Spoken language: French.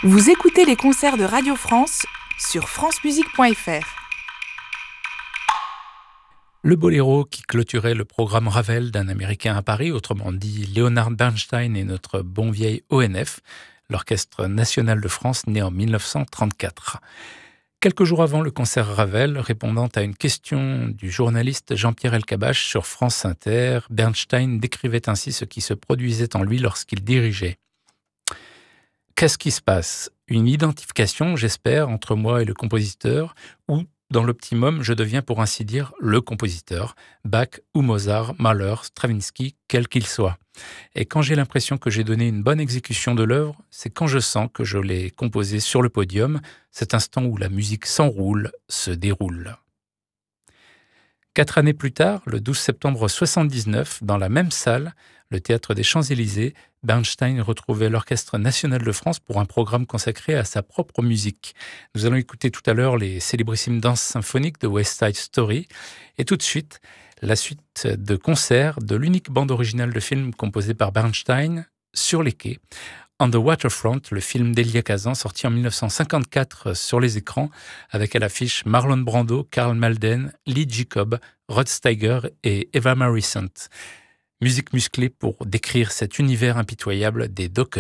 Vous écoutez les concerts de Radio France sur francemusique.fr. Le boléro qui clôturait le programme Ravel d'un Américain à Paris, autrement dit Leonard Bernstein et notre bon vieil ONF, l'Orchestre national de France, né en 1934. Quelques jours avant le concert Ravel, répondant à une question du journaliste Jean-Pierre Elkabbach sur France Inter, Bernstein décrivait ainsi ce qui se produisait en lui lorsqu'il dirigeait. Qu'est-ce qui se passe ? Une identification, j'espère, entre moi et le compositeur, ou, dans l'optimum, je deviens pour ainsi dire le compositeur, Bach ou Mozart, Mahler, Stravinsky, quel qu'il soit. Et quand j'ai l'impression que j'ai donné une bonne exécution de l'œuvre, c'est quand je sens que je l'ai composée sur le podium, cet instant où la musique s'enroule, se déroule. 4 années plus tard, le 12 septembre 1979, dans la même salle, le Théâtre des Champs-Élysées, Bernstein retrouvait l'Orchestre national de France pour un programme consacré à sa propre musique. Nous allons écouter tout à l'heure les célébrissimes danses symphoniques de West Side Story, et tout de suite, la suite de concerts de l'unique bande originale de film composée par Bernstein, Sur les quais, On the Waterfront, le film d'Elia Kazan, sorti en 1954 sur les écrans, avec à l'affiche Marlon Brando, Karl Malden, Lee Jacob, Rod Steiger et Eva Marie Saint. Musique musclée pour décrire cet univers impitoyable des Dockers.